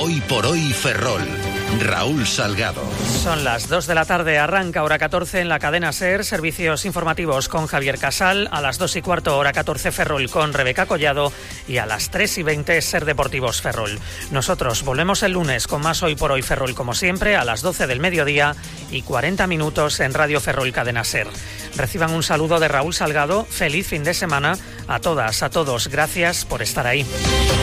Hoy por hoy Ferrol. Raúl Salgado. Son las 2 de la tarde, arranca hora 14 en la cadena SER, servicios informativos con Javier Casal, a las 2:15 hora 14 Ferrol con Rebeca Collado y a las 3:20 SER Deportivos Ferrol. Nosotros volvemos el lunes con más Hoy por hoy Ferrol como siempre a las 12 del mediodía y 40 minutos en Radio Ferrol Cadena SER. Reciban un saludo de Raúl Salgado, feliz fin de semana a todas, a todos, gracias por estar ahí.